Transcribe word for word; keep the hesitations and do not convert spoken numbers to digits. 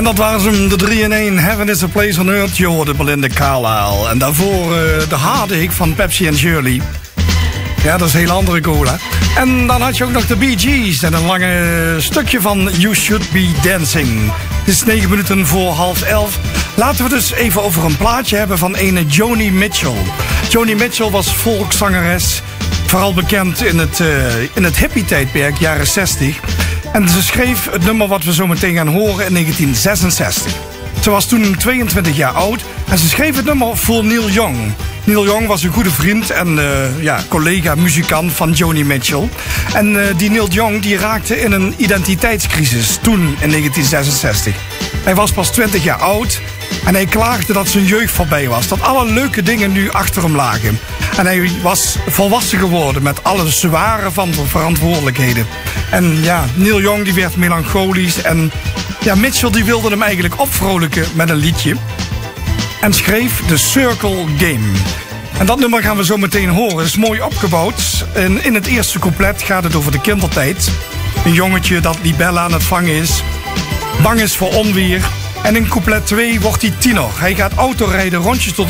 En dat waren ze, de drie in één. Heaven is a place on earth. Je hoorde Belinda Carlisle. En daarvoor uh, de harde hik van Pepsi and Shirley. Ja, dat is een hele andere cola. En dan had je ook nog de Bee Gees. En een lange stukje van You Should Be Dancing. Het is negen minuten voor half elf. Laten we dus even over een plaatje hebben van ene Joni Mitchell. Joni Mitchell was volkszangeres. Vooral bekend in het, uh, in het hippie-tijdperk, jaren zestig. En ze schreef het nummer wat we zo meteen gaan horen in negentien zesenzestig. Ze was toen tweeëntwintig jaar oud en ze schreef het nummer voor Neil Young. Neil Young was een goede vriend en uh, ja, collega, muzikant van Joni Mitchell. En uh, die Neil Young die raakte in een identiteitscrisis toen in negentien zesenzestig. Hij was pas twintig jaar oud en hij klaagde dat zijn jeugd voorbij was. Dat alle leuke dingen nu achter hem lagen. En hij was volwassen geworden met alle zware van verantwoordelijkheden. En ja, Neil Young die werd melancholisch. En ja, Mitchell die wilde hem eigenlijk opvrolijken met een liedje. En schreef The Circle Game. En dat nummer gaan we zo meteen horen. Het is mooi opgebouwd. En in het eerste couplet gaat het over de kindertijd. Een jongetje dat libellen aan het vangen is. Bang is voor onweer. En in couplet twee wordt hij tiener. Hij gaat autorijden, rondjes door